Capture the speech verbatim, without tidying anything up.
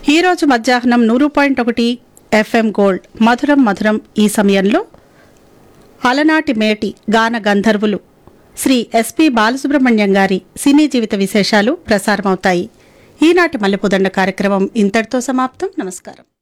ఈరోజు మధ్యాహ్నం నూరు పాయింట్ ఒకటి ఎఫ్ఎం గోల్డ్ మధురం మధురం ఈ సమయంలో అలనాటి మేటి గాన గంధర్వులు శ్రీ ఎస్పి బాలసుబ్రహ్మణ్యం గారి సినీ జీవిత విశేషాలు ప్రసారమవుతాయి. ఈనాటి మల్లెపూదండ కార్యక్రమం ఇంతటితో సమాప్తం. నమస్కారం.